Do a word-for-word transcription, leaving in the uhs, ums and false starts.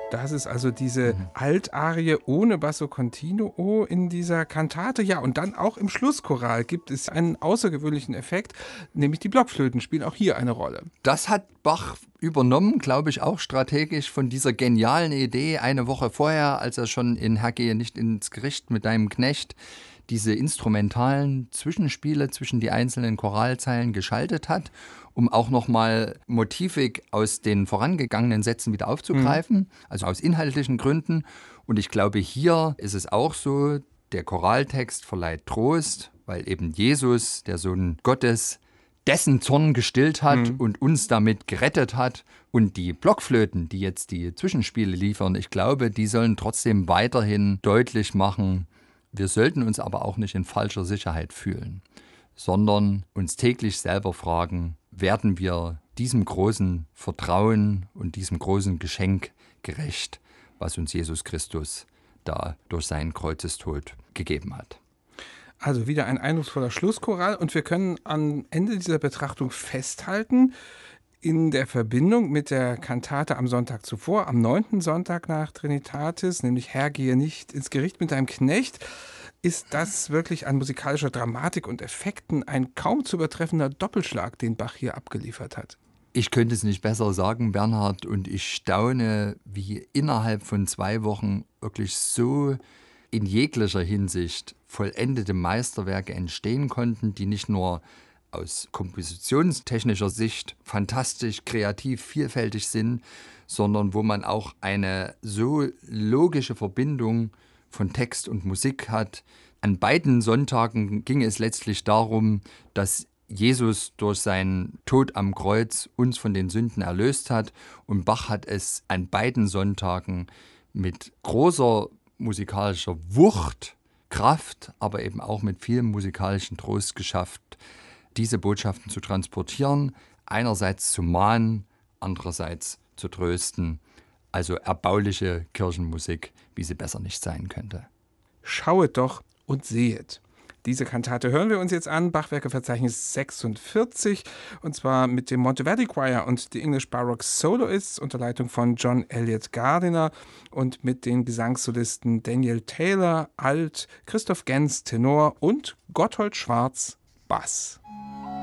Das ist also diese Mhm. Altarie ohne Basso Continuo in dieser Kantate. Ja, und dann auch im Schlusschoral gibt es einen außergewöhnlichen Effekt, nämlich die Blockflöten spielen auch hier eine Rolle. Das hat Bach übernommen, glaube ich, auch strategisch von dieser genialen Idee eine Woche vorher, als er schon in Herr, gehe nicht ins Gericht mit deinem Knecht diese instrumentalen Zwischenspiele zwischen die einzelnen Choralzeilen geschaltet hat, um auch nochmal Motivik aus den vorangegangenen Sätzen wieder aufzugreifen, mhm. also aus inhaltlichen Gründen. Und ich glaube, hier ist es auch so, der Choraltext verleiht Trost, weil eben Jesus, der Sohn Gottes, dessen Zorn gestillt hat mhm. und uns damit gerettet hat. Und die Blockflöten, die jetzt die Zwischenspiele liefern, ich glaube, die sollen trotzdem weiterhin deutlich machen, wir sollten uns aber auch nicht in falscher Sicherheit fühlen, sondern uns täglich selber fragen, werden wir diesem großen Vertrauen und diesem großen Geschenk gerecht, was uns Jesus Christus da durch seinen Kreuzestod gegeben hat. Also wieder ein eindrucksvoller Schlusschoral und wir können am Ende dieser Betrachtung festhalten, in der Verbindung mit der Kantate am Sonntag zuvor, am neunten Sonntag nach Trinitatis, nämlich Herr, gehe nicht ins Gericht mit deinem Knecht, ist das wirklich an musikalischer Dramatik und Effekten ein kaum zu übertreffender Doppelschlag, den Bach hier abgeliefert hat. Ich könnte es nicht besser sagen, Bernhard, und ich staune, wie innerhalb von zwei Wochen wirklich so in jeglicher Hinsicht vollendete Meisterwerke entstehen konnten, die nicht nur aus kompositionstechnischer Sicht fantastisch, kreativ, vielfältig sind, sondern wo man auch eine so logische Verbindung von Text und Musik hat. An beiden Sonntagen ging es letztlich darum, dass Jesus durch seinen Tod am Kreuz uns von den Sünden erlöst hat. Und Bach hat es an beiden Sonntagen mit großer musikalischer Wucht, Kraft, aber eben auch mit viel musikalischen Trost geschafft, diese Botschaften zu transportieren, einerseits zu mahnen, andererseits zu trösten. Also erbauliche Kirchenmusik, wie sie besser nicht sein könnte. Schauet doch und sehet. Diese Kantate hören wir uns jetzt an, Bachwerkeverzeichnis sechsundvierzig, und zwar mit dem Monteverdi Choir und die English Baroque Soloists unter Leitung von John Elliott Gardiner und mit den Gesangssolisten Daniel Taylor, Alt, Christoph Gens, Tenor und Gotthold Schwarz, Bass.